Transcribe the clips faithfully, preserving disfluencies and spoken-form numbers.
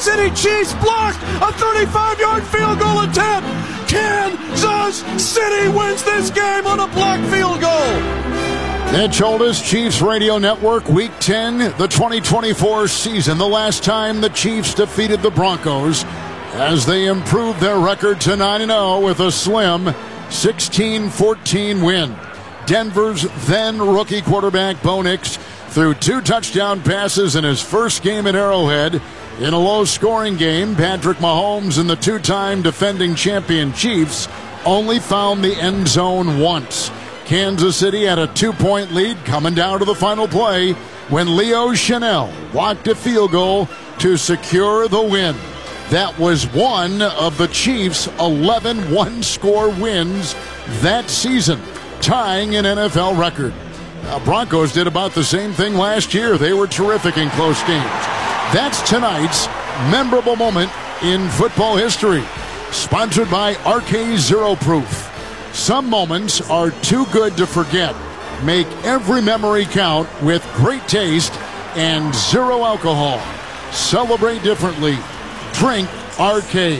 City Chiefs block a thirty-five-yard field goal attempt. Kansas City wins this game on a blocked field goal. Mitch Oldham, Chiefs Radio Network, Week ten, the twenty twenty-four season. The last time the Chiefs defeated the Broncos as they improved their record to nine and oh with a slim sixteen fourteen win. Denver's then rookie quarterback Bo Nix threw two touchdown passes in his first game at Arrowhead. In a low-scoring game, Patrick Mahomes and the two-time defending champion Chiefs only found the end zone once. Kansas City had a two-point lead coming down to the final play when Leo Chanel blocked a field goal to secure the win. That was one of the Chiefs' eleven one-score wins that season, tying an N F L record. Now, Broncos did about the same thing last year. They were terrific in close games. That's tonight's memorable moment in football history. Sponsored by R K Zero Proof. Some moments are too good to forget. Make every memory count with great taste and zero alcohol. Celebrate differently. Drink R K.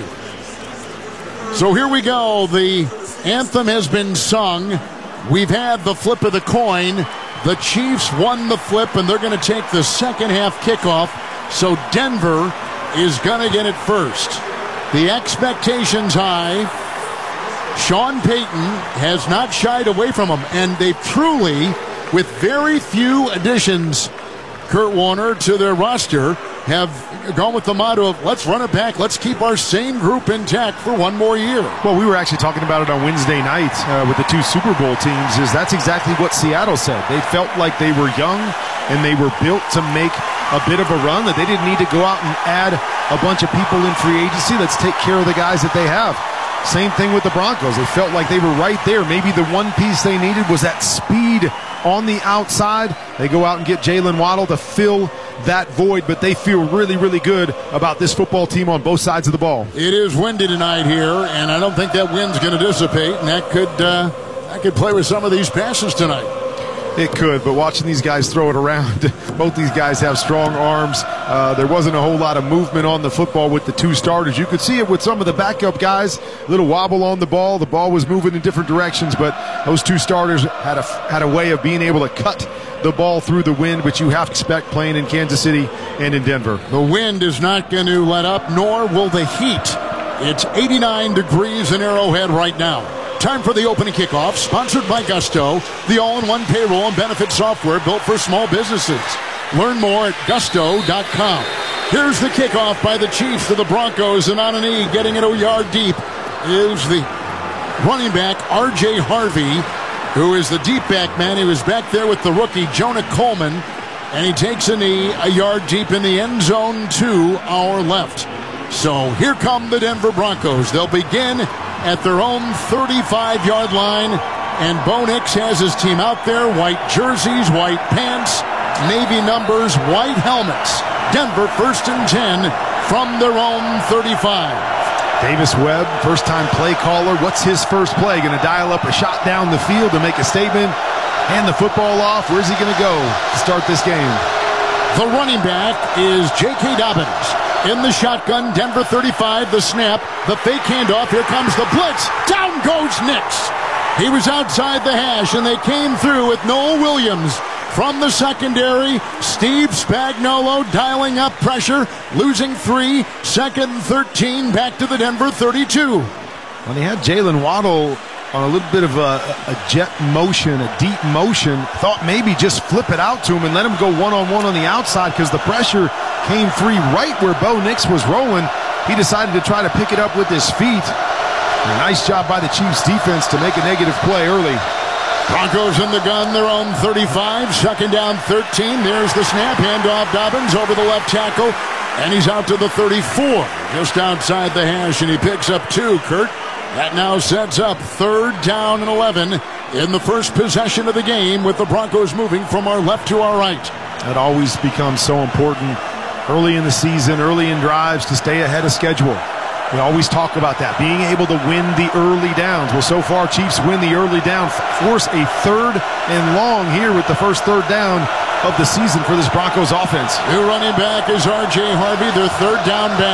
So here we go. The anthem has been sung. We've had the flip of the coin. The Chiefs won the flip, and they're going to take the second half kickoff. So Denver is going to get it first. The expectations high. Sean Payton has not shied away from them, and they truly, with very few additions, Kurt Warner, to their roster, have gone with the motto of let's run it back, let's keep our same group intact for one more year. Well, we were actually talking about it on Wednesday night uh, with the two Super Bowl teams, is that's exactly what Seattle said. They felt like they were young and they were built to make a bit of a run, that they didn't need to go out and add a bunch of people in free agency. Let's take care of the guys that they have. Same thing with the Broncos. They felt like they were right there. Maybe the one piece they needed was that speed on the outside. They go out and get Jalen Waddle to fill that void, but they feel really, really good about this football team on both sides of the ball. It is windy tonight here, and I don't think that wind's going to dissipate, and that could, uh, that could play with some of these passes tonight. It could, but watching these guys throw it around, both these guys have strong arms. Uh, there wasn't a whole lot of movement on the football with the two starters. You could see it with some of the backup guys, a little wobble on the ball. The ball was moving in different directions, but those two starters had a, had a way of being able to cut the ball through the wind, which you have to expect playing in Kansas City and in Denver. The wind is not going to let up, nor will the heat. It's eighty-nine degrees in Arrowhead right now. Time for the opening kickoff, sponsored by Gusto, the all-in-one payroll and benefit software built for small businesses. Learn more at gusto dot com. Here's the kickoff by the Chiefs to the Broncos, and on a knee, getting it a yard deep, is the running back R J Harvey, who is the deep back man. He was back there with the rookie Jonah Coleman, and he takes a knee a yard deep in the end zone to our left. So here come the Denver Broncos. They'll begin at their own thirty-five-yard line, and Bo Nix has his team out there. White jerseys, white pants, navy numbers, white helmets. Denver first and ten from their own thirty-five. Davis Webb, first-time play caller. What's his first play? Going to dial up a shot down the field to make a statement, hand the football off. Where's he going to go to start this game? The running back is J K. Dobbins. In the shotgun, Denver thirty-five, the snap, the fake handoff. Here comes the blitz. Down goes Nix. He was outside the hash, and they came through with Noel Williams from the secondary. Steve Spagnuolo dialing up pressure, losing three, second and thirteen, back to the Denver thirty-two. When he had Jalen Waddle on a little bit of a, a jet motion, a deep motion, thought maybe just flip it out to him and let him go one-on-one on the outside because the pressure came free right where Bo Nix was rolling. He decided to try to pick it up with his feet. A nice job by the Chiefs defense to make a negative play early. Broncos in the gun, their own thirty-five, second down thirteen. There's the snap, handoff Dobbins over the left tackle, and he's out to the thirty-four, just outside the hash, and he picks up two, Kurt. That now sets up third down and eleven in the first possession of the game, with the Broncos moving from our left to our right. That always becomes so important early in the season, early in drives, to stay ahead of schedule. We always talk about that, being able to win the early downs. Well, so far, Chiefs win the early down, force a third and long here with the first third down of the season for this Broncos offense. New running back is R J Harvey, their third down back.